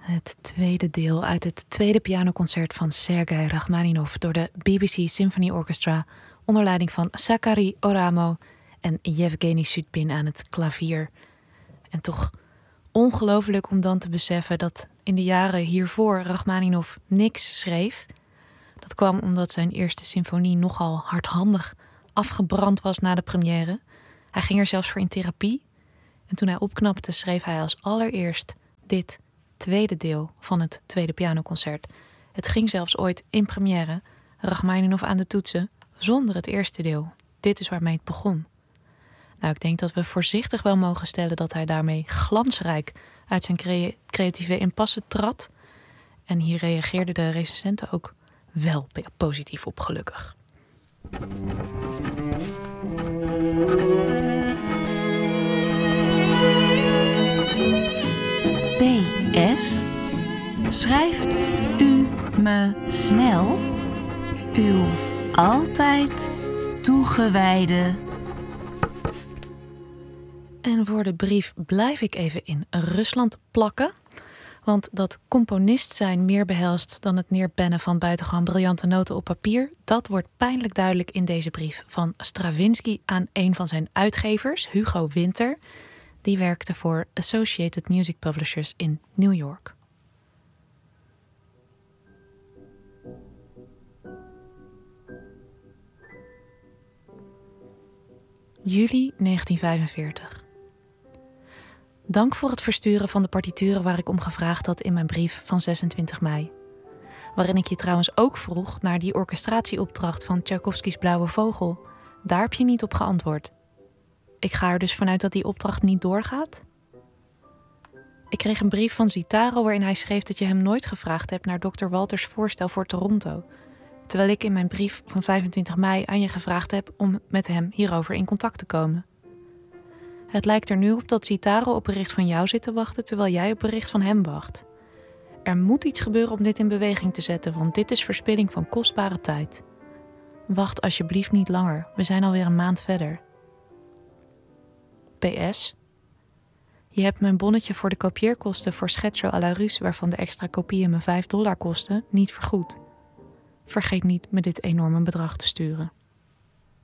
Het tweede deel uit het tweede pianoconcert van Sergei Rachmaninov door de BBC Symphony Orchestra onder leiding van Sakari Oramo en Yevgeny Sudpin aan het klavier. En toch ongelooflijk om dan te beseffen dat in de jaren hiervoor Rachmaninov niks schreef. Dat kwam omdat zijn eerste symfonie nogal hardhandig afgebrand was na de première. Hij ging er zelfs voor in therapie. En toen hij opknapte schreef hij als allereerst dit tweede deel van het tweede pianoconcert. Het ging zelfs ooit in première, Rachmaninov aan de toetsen, zonder het eerste deel. Dit is waarmee het begon. Nou, ik denk dat we voorzichtig wel mogen stellen dat hij daarmee glansrijk uit zijn creatieve impasse trad. En hier reageerden de recensenten ook wel positief op, gelukkig. PS. Schrijft u me snel uw altijd toegewijde. En voor de brief blijf ik even in Rusland plakken. Want dat componist zijn meer behelst dan het neerpennen van buitengewoon briljante noten op papier, dat wordt pijnlijk duidelijk in deze brief van Stravinsky aan een van zijn uitgevers, Hugo Winter. Die werkte voor Associated Music Publishers in New York. Juli 1945. Dank voor het versturen van de partituren waar ik om gevraagd had in mijn brief van 26 mei. Waarin ik je trouwens ook vroeg naar die orchestratieopdracht van Tchaikovskys Blauwe Vogel. Daar heb je niet op geantwoord. Ik ga er dus vanuit dat die opdracht niet doorgaat? Ik kreeg een brief van Zitaro waarin hij schreef dat je hem nooit gevraagd hebt naar Dr. Walters voorstel voor Toronto. Terwijl ik in mijn brief van 25 mei aan je gevraagd heb om met hem hierover in contact te komen. Het lijkt er nu op dat Zitaro op bericht van jou zit te wachten terwijl jij op bericht van hem wacht. Er moet iets gebeuren om dit in beweging te zetten, want dit is verspilling van kostbare tijd. Wacht alsjeblieft niet langer, we zijn alweer een maand verder. PS. Je hebt mijn bonnetje voor de kopieerkosten voor Schetscho à la Russe, waarvan de extra kopieën me $5 kosten, niet vergoed. Vergeet niet me dit enorme bedrag te sturen.